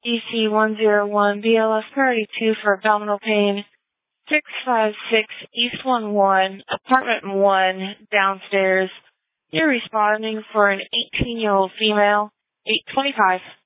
EC101 BLS priority 2 for abdominal pain. 656 East 11, apartment 1, downstairs. You're responding for an 18-year-old female, 825.